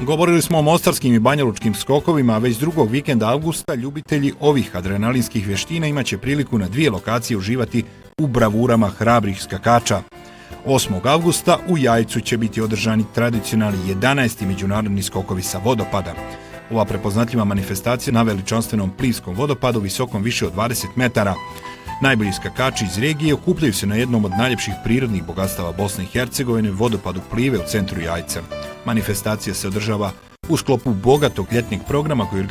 Govorili smo o mostarskim i banjalučkim skokovima, a već drugog vikenda avgusta ljubitelji ovih adrenalinskih vještina imaće priliku na 2 lokacije uživati u bravurama hrabrih skakača. 8. avgusta u Jajcu će biti održani tradicionalni 11. međunarodni skokovi sa vodopada. Ova prepoznatljiva manifestacija na veličanstvenom pliskom vodopadu visokom više od 20 metara. Najbolji skakači iz regije okupljaju se na jednom od najljepših prirodnih bogatstava Bosne i Hercegovine, vodopadu Plive u centru Jajca. Manifestacija se održava u sklopu bogatog ljetnjeg programa koji